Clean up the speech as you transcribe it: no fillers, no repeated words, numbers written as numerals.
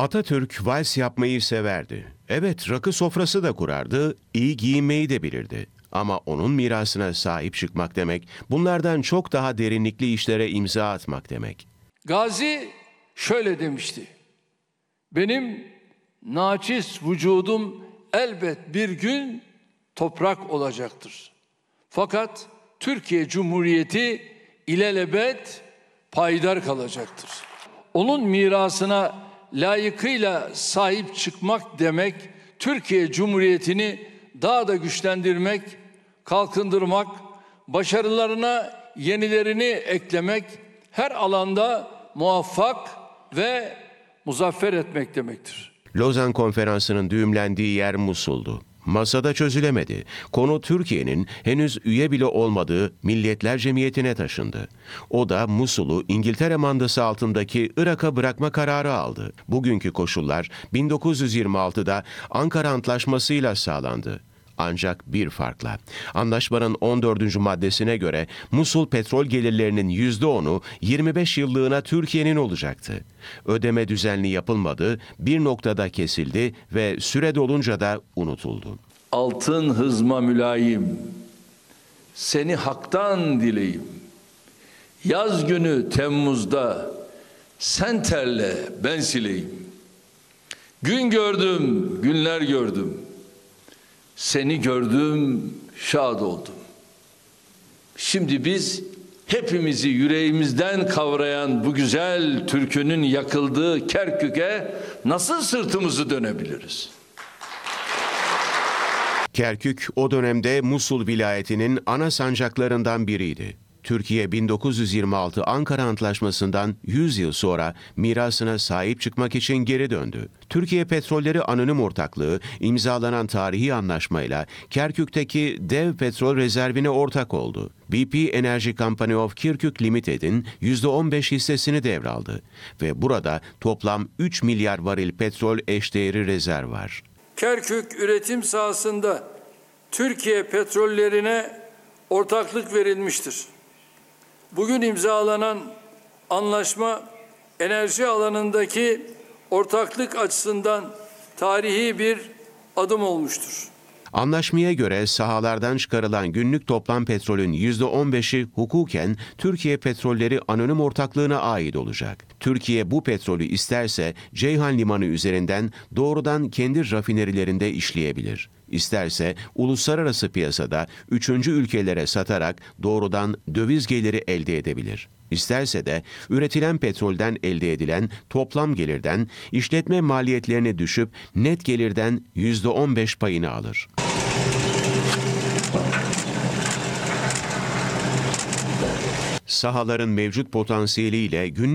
Atatürk vals yapmayı severdi. Evet, rakı sofrası da kurardı, iyi giyinmeyi de bilirdi. Ama onun mirasına sahip çıkmak demek, bunlardan çok daha derinlikli işlere imza atmak demek. Gazi şöyle demişti: benim naçiz vücudum elbet bir gün toprak olacaktır. Fakat Türkiye Cumhuriyeti ilelebet payidar kalacaktır. Onun mirasına layıkıyla sahip çıkmak demek, Türkiye Cumhuriyeti'ni daha da güçlendirmek, kalkındırmak, başarılarına yenilerini eklemek, her alanda muvaffak ve muzaffer etmek demektir. Lozan Konferansı'nın düğümlendiği yer Musul'du. Masada çözülemedi. Konu Türkiye'nin henüz üye bile olmadığı Milletler Cemiyeti'ne taşındı. O da Musul'u İngiltere mandası altındaki Irak'a bırakma kararı aldı. Bugünkü koşullar 1926'da Ankara Antlaşması'yla sağlandı. Ancak bir farkla. Anlaşmanın 14. maddesine göre Musul petrol gelirlerinin %10'u 25 yıllığına Türkiye'nin olacaktı. Ödeme düzenli yapılmadı, bir noktada kesildi ve süre dolunca da unutuldu. Altın hızma mülayim, seni haktan dileyim. Yaz günü Temmuz'da sen terle ben sileyim. Gün gördüm, günler gördüm. Seni gördüm, şad oldum. Şimdi biz hepimizi yüreğimizden kavrayan bu güzel türkünün yakıldığı Kerkük'e nasıl sırtımızı dönebiliriz? Kerkük o dönemde Musul vilayetinin ana sancaklarından biriydi. Türkiye 1926 Ankara Antlaşması'ndan 100 yıl sonra mirasına sahip çıkmak için geri döndü. Türkiye Petrolleri Anonim Ortaklığı imzalanan tarihi anlaşmayla Kerkük'teki dev petrol rezervine ortak oldu. BP Energy Company of Kirkuk Limited'in %15 hissesini devraldı ve burada toplam 3 milyar varil petrol eşdeğeri rezerv var. Kerkük üretim sahasında Türkiye petrollerine ortaklık verilmiştir. Bugün imzalanan anlaşma enerji alanındaki ortaklık açısından tarihi bir adım olmuştur. Anlaşmaya göre sahalardan çıkarılan günlük toplam petrolün %15'i hukuken Türkiye Petrolleri Anonim Ortaklığı'na ait olacak. Türkiye bu petrolü isterse Ceyhan Limanı üzerinden doğrudan kendi rafinerilerinde işleyebilir. İsterse uluslararası piyasada 3. ülkelere satarak doğrudan döviz geliri elde edebilir. İsterse de üretilen petrolden elde edilen toplam gelirden işletme maliyetlerini düşüp net gelirden %15 payını alır. Sahaların mevcut potansiyeliyle günlük